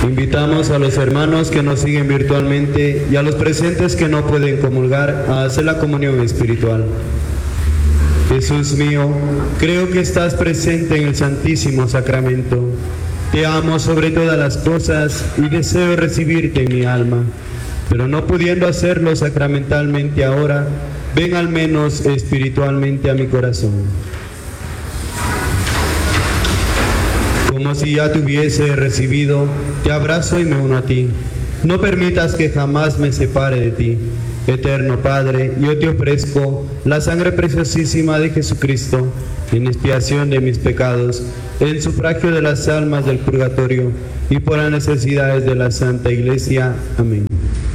Invitamos a los hermanos que nos siguen virtualmente y a los presentes que no pueden comulgar a hacer la comunión espiritual. Jesús mío, creo que estás presente en el Santísimo Sacramento. Te amo sobre todas las cosas y deseo recibirte en mi alma, pero no pudiendo hacerlo sacramentalmente ahora, ven al menos espiritualmente a mi corazón. Como si ya te hubiese recibido, te abrazo y me uno a ti. No permitas que jamás me separe de ti. Eterno Padre, yo te ofrezco la sangre preciosísima de Jesucristo en expiación de mis pecados, en sufragio de las almas del purgatorio y por las necesidades de la Santa Iglesia. Amén.